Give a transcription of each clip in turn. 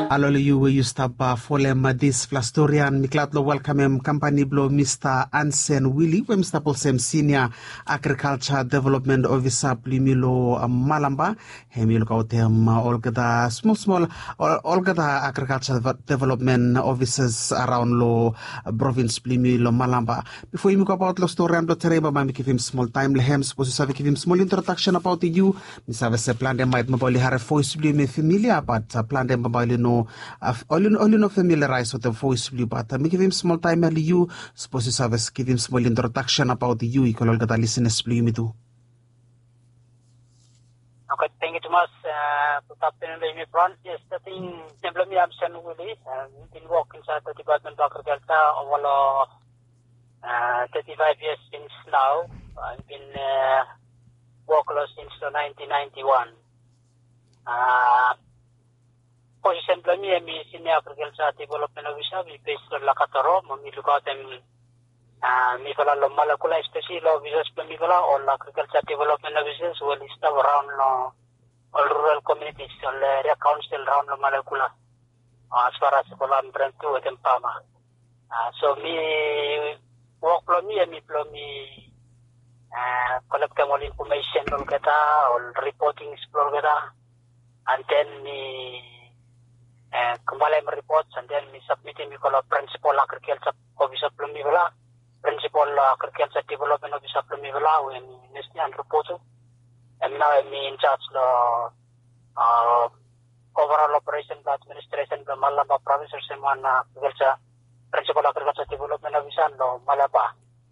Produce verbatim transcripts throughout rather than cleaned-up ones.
Alolo you we used up uh, folem this Flastorian Miklatlo welcome him company blow Mister Ansen Willie we Mister Polsem Senior Agriculture Development Officer Plimilo uh, Malamba hemil kautem uh, all the small small all, all the agriculture development officers around lo uh, province Plimilo Malamba. Before you go about the story and the tereba I give him small time lehem suppose to give him small introduction about you. Mister Vese plan them might mobile have voice me familiar but uh, plan them mobile no Uh, only, only no familiarize with the voice blue, but uh, me give him small time early you suppose you service give him small introduction about the you equal all the listeners blue me too. Okay, thank you too much. Uh, good afternoon, my friends. Yes, the thing simply I'm saying Willie. We've been working inside the Department of Agriculture over uh, thirty-five years since now. I've been uh, working since nineteen ninety-one. Uh, Position plami mi senior agriculture development officer mi based on Lakataro mi lukat mi mi kala lomala kula special officers plami kala all agriculture development officers will staff around no all rural communities all area council around lomala kula as far as kula mbrantu with empama so mi work plami mi plami collect all information all kata all reporting explore kata and then mi Uh, kembali reports and then we submit mi kalau principal agriculture officer plumi bala principal agriculture development officer plumi bala when mesti and report and now I'm in charge the uh, overall operation administration the Malaba province semana agriculture principal agriculture development officer no Malaba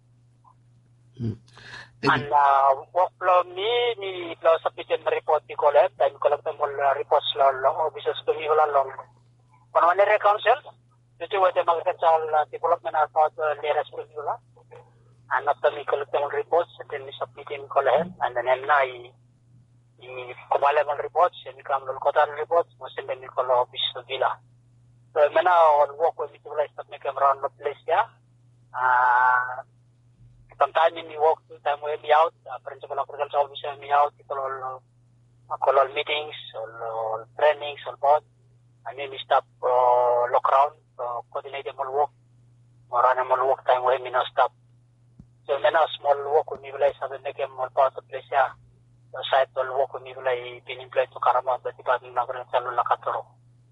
hmm. and uh, work plumi ni lo submit mi report di collect dan collect mo reports lo officers plumi bala long One area council, which was the agricultural development about the latest review, and after we collect the reports, then we submit in Colhead, and then I the Kumalable reports, and we come to Kotan reports, most in the Nicola office of Villa. So when I work with people like to make around the place here, uh, sometimes we work two time we be out, uh, principal agriculture officer me out, people all, uh, call all meetings, all, all trainings, all both. And then we stop uh, look around, uh, coordinate them all work, or run them all work time where we not stop. So then a small work with me will I have make them all part of the place here. The site will work with me will I been employed to Karama, the Department of Agriculture Lakatoro.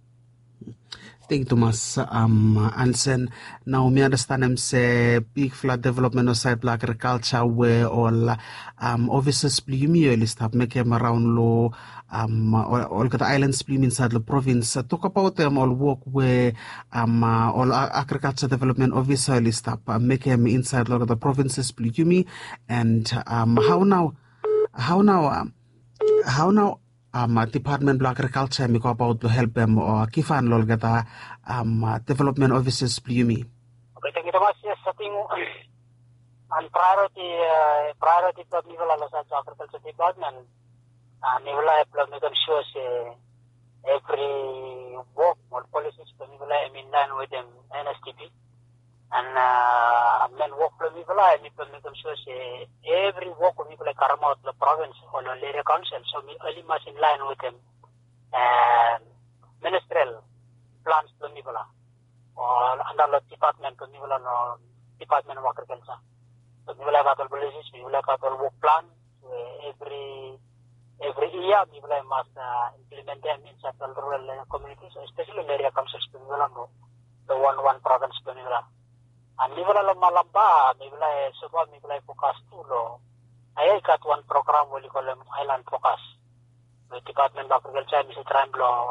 Thank you, Thomas um, Ansen. Now, me understand him say big flood development of site black agriculture where all um, officers play me list up make them around low um all, all the islands play inside the province. Uh, talk about them all work where um uh, all agriculture development officer list up uh, make them inside all the provinces play me and um how now how now um, how now Um, Department of Agriculture mi ko about to help them or kifan lol gata um, development officers plumi. Okay, thank you so much. Yes, I think on priority uh, priority for me wala sa agriculture department. Uh, ni wala plan make sure say every work or policies for me wala I mean line with them N S T P. And uh, then work for me wala I mean make sure say every work for me wala karama the province or the area council. So me early much in line with them and ministerial plans for me wala or under the department for me wala no department of agriculture. So me wala got all policies, me wala got all work plan so every every year me wala must uh, implement them in several rural communities, especially in area councils for me wala no the one one province for me wala. And mi wala lang malamba, mi wala suba, mi wala focus tulo. I got one program we call them Island Focus. The Department of Agriculture, mi sa Tremblo,